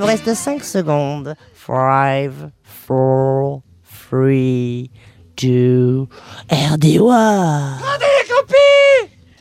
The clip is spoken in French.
vous reste 5 secondes. 5, 4, 3, 2, RDOA.